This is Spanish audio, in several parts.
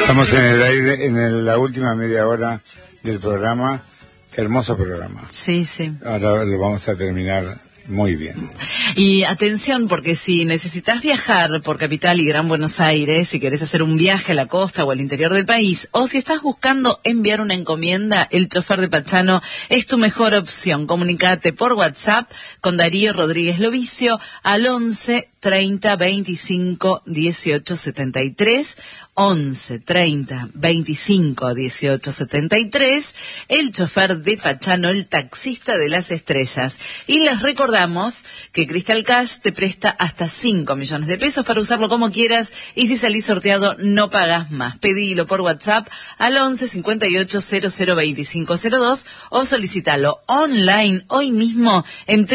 Estamos en el aire, la última media hora del programa. Hermoso programa. Sí, sí. Ahora lo vamos a terminar muy bien. Y atención, porque si necesitas viajar por Capital y Gran Buenos Aires, si querés hacer un viaje a la costa o al interior del país, o si estás buscando enviar una encomienda, el chofer de Pachano es tu mejor opción. Comunicate por WhatsApp con Darío Rodríguez Lovicio al 11 30 25 18 73. 11 30 25 18 73, el chofer de Pachano, el taxista de las estrellas. Y les recordamos que Crystal Cash te presta hasta 5 millones de pesos para usarlo como quieras, y si salís sorteado no pagás más. Pedilo por WhatsApp al 11 58 00 25 02 o solicitalo online hoy mismo en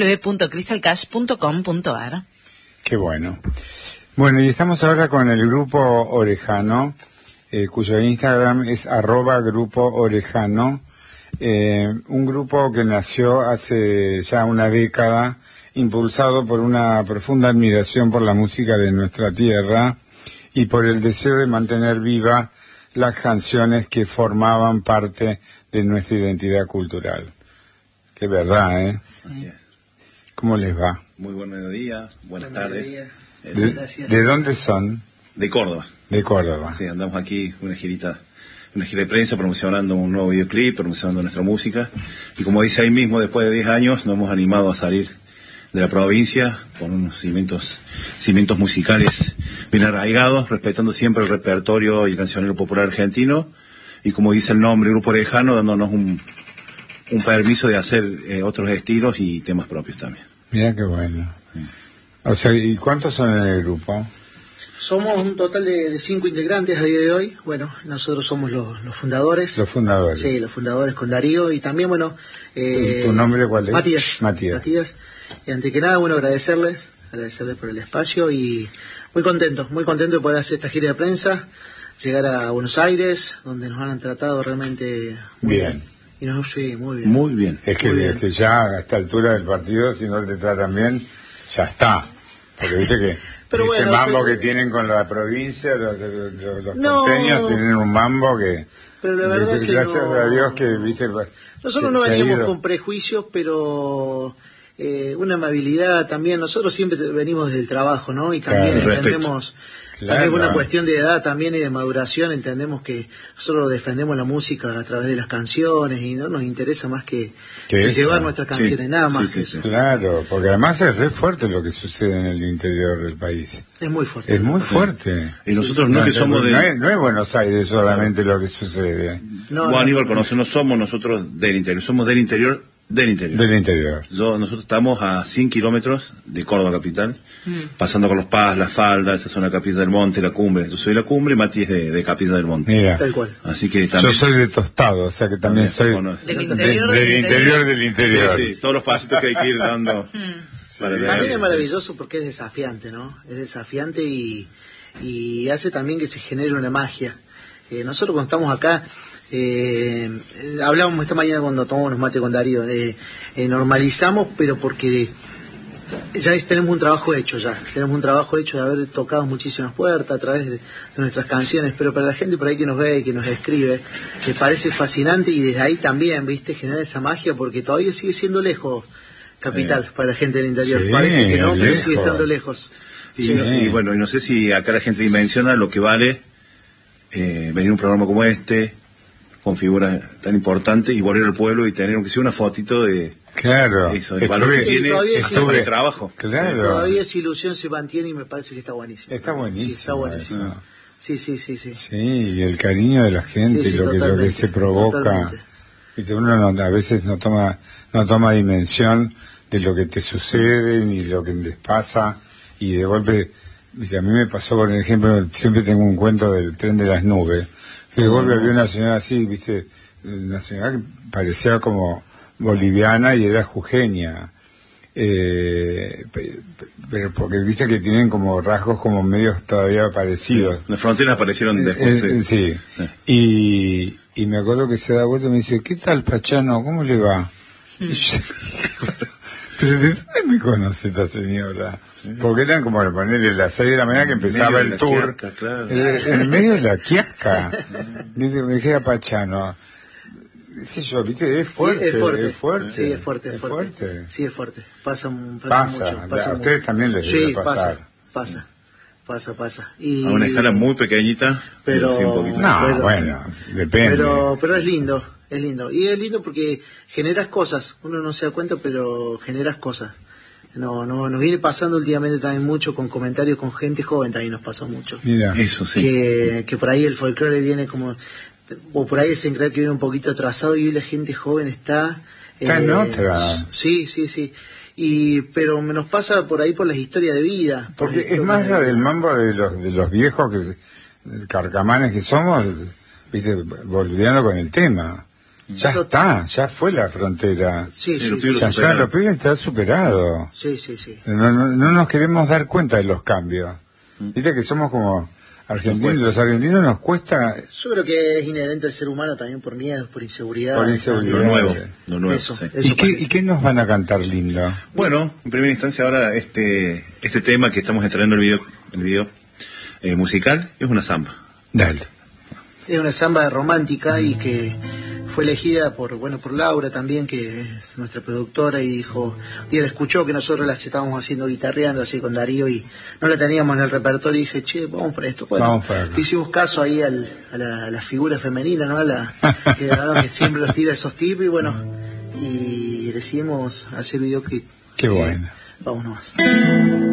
www.crystalcash.com.ar. Qué bueno. Bueno, y estamos ahora con el Grupo Orejano, cuyo Instagram es @grupoorejano, un grupo que nació hace ya una década, impulsado por una profunda admiración por la música de nuestra tierra y por el deseo de mantener viva las canciones que formaban parte de nuestra identidad cultural. Qué verdad, ¿eh? Sí. ¿Cómo les va? Muy buen mediodía, buenas tardes. ¿De dónde son? De Córdoba. De Córdoba. Sí, andamos aquí una gira de prensa promocionando un nuevo videoclip, promocionando nuestra música. Y como dice ahí mismo, después de 10 años nos hemos animado a salir de la provincia con unos cimientos musicales bien arraigados, respetando siempre el repertorio y el cancionero popular argentino. Y como dice el nombre, Grupo Orejano, dándonos un permiso de hacer otros estilos y temas propios también. Mira qué bueno. Sí. O sea, ¿y cuántos son en el grupo? Somos un total de 5 integrantes a día de hoy. Bueno, nosotros somos los fundadores. Los fundadores. Sí, los fundadores con Darío y también, bueno... ¿Tu nombre cuál es? Matías. Y antes que nada, bueno, agradecerles por el espacio y muy contento de poder hacer esta gira de prensa, llegar a Buenos Aires, donde nos han tratado realmente muy bien. Y nos sí, muy bien. Muy bien. Es que ya a esta altura del partido, si no te tratan bien, ya está. Porque viste que pero ese bueno, mambo que tienen con la provincia, los porteños tienen un mambo que... Pero la verdad es que gracias a Dios que, viste... Nosotros no veníamos con prejuicios, pero una amabilidad también. Nosotros siempre venimos desde el trabajo, ¿no? Y también entendemos... También una cuestión de edad también y de maduración, entendemos que nosotros defendemos la música a través de las canciones y no nos interesa más que llevar nuestras canciones, nada más que eso. Claro, porque además es re fuerte lo que sucede en el interior del país. Es muy fuerte. Es muy fuerte. Y nosotros no que somos de... No es Buenos Aires solamente lo que sucede. Aníbal, no somos nosotros del interior, somos del interior. Nosotros estamos a 100 kilómetros de Córdoba capital, pasando por Los Paz, La Falda, esa zona de Capilla del Monte, la cumbre. Yo soy de la cumbre, Mati es de Capilla del Monte. Mira. Tal cual. Así que también... Yo soy de Tostado, o sea que también soy del interior. Sí, todos los pasitos que hay que ir dando. También es maravilloso porque es desafiante, ¿no? Es desafiante y hace también que se genere una magia. Nosotros cuando estamos acá... hablábamos esta mañana cuando tomamos los mates con Darío, normalizamos, pero porque ya tenemos un trabajo hecho de haber tocado muchísimas puertas a través de nuestras canciones, pero para la gente por ahí que nos ve y que nos escribe, me parece fascinante y desde ahí también, viste, generar esa magia porque todavía sigue siendo lejos Capital para la gente del interior, parece que no, pero sigue estando lejos. Y bueno, y no sé si acá la gente dimensiona lo que vale venir a un programa como este, con figuras tan importantes y volver al pueblo y tener aunque sea una fotito de eso, el valor que tiene el trabajo. Claro. Todavía esa ilusión se mantiene y me parece que está buenísimo. Está buenísimo. Sí, está buenísimo. Sí. Sí, y el cariño de la gente, lo que se provoca. Y uno a veces no toma dimensión de lo que te sucede ni lo que les pasa y de golpe, a mí me pasó, por ejemplo, siempre tengo un cuento del tren de las nubes. De golpe había una señora así, viste, una señora que parecía como boliviana y era jujeña, pero porque viste que tienen como rasgos como medios todavía parecidos. Las fronteras aparecieron después. Sí. Y me acuerdo que se da vuelta y me dice, ¿qué tal Pachano? ¿Cómo le va? Y yo, pero ¿de dónde me conoce esta señora? Porque eran como ponerle las 6 de la mañana que empezaba el tour. Quiasca, claro. En el medio de la Quiasca. Me queda Pachano. Sí, yo, ¿viste? Es fuerte. Es fuerte. Sí, es fuerte. Sí, es fuerte. Pasa mucho. A ustedes también les debe pasar. Pasa. Y a una escala muy pequeñita, pero sí, un poquito. Bueno, depende. Pero es lindo. Y es lindo porque generas cosas. Uno no se da cuenta, pero generas cosas. No, nos viene pasando últimamente también mucho con comentarios con gente joven, también nos pasa mucho. Mira. Eso sí. Que por ahí el folclore viene como, o por ahí se cree que viene un poquito atrasado y hoy la gente joven está en otra. Sí. Pero nos pasa por ahí por las historias de vida. Porque es más la del mambo de los viejos carcamanes que somos, viste, volviendo con el tema. Ya fue la frontera. Sí, los pibes están superados. Sí. No nos queremos dar cuenta de los cambios. Viste que somos como argentinos, los argentinos nos cuesta. Yo creo que es inherente al ser humano también por miedos, por inseguridad. Lo nuevo. Eso, sí. ¿Y qué nos van a cantar lindo? Bueno, en primera instancia ahora este tema que estamos estrenando el video musical es una samba. Dale. Es una samba romántica y que fue elegida por Laura también, que es nuestra productora, y dijo, y él escuchó que nosotros las estábamos haciendo guitarreando así con Darío y no la teníamos en el repertorio y dije, che, vamos para esto. Bueno, hicimos caso ahí a la figura femenina, ¿no? Que siempre nos tira esos tipos y decidimos hacer videoclip. Qué bueno. Vámonos.